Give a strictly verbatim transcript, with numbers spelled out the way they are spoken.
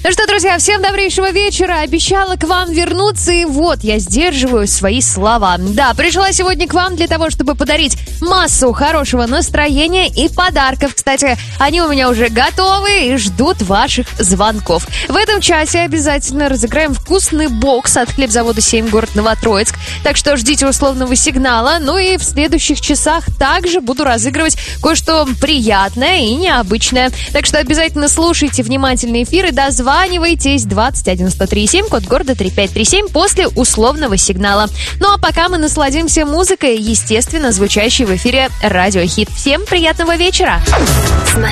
Ну что, друзья, всем добрейшего вечера. Обещала к вам вернуться, и вот я сдерживаю свои слова. Да, пришла сегодня к вам для того, чтобы подарить массу хорошего настроения и подарков. Кстати, они у меня уже готовы и ждут ваших звонков. В этом часе обязательно разыграем вкусный бокс от хлебзавода семь, город Новотроицк. Так что ждите условного сигнала. Ну и в следующих часах также буду разыгрывать кое-что приятное и необычное. Так что обязательно слушайте внимательно эфир и дозванивайтесь. Дозванивайтесь двадцать один сто три семь, код города три пять три семь, после условного сигнала. Ну а пока мы насладимся музыкой, естественно, звучащей в эфире Радио Хит. Всем приятного вечера! Смотри